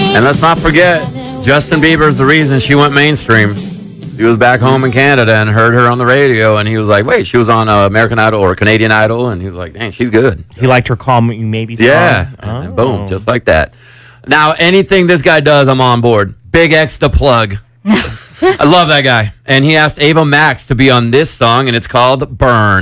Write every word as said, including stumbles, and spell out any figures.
And let's not forget, Justin Bieber's the reason she went mainstream. He was back home in Canada and heard her on the radio, and he was like, wait, she was on uh, American Idol or Canadian Idol, and he was like, dang, she's good. He liked her Call Me Maybe song. Yeah, Oh. and boom, just like that. Now, anything this guy does, I'm on board. Big X the plug. I love that guy. And he asked Ava Max to be on this song, and it's called Burn.